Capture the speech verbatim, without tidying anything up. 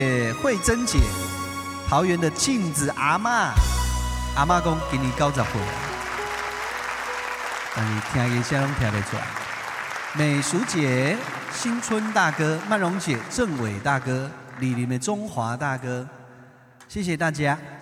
慧珍姐，桃园的镜子阿嬷，阿嬷讲今年九十岁了，但是听伊声拢听得出来。美淑姐、新春大哥、曼荣姐、郑伟大哥、李林的中华大哥，谢谢大家。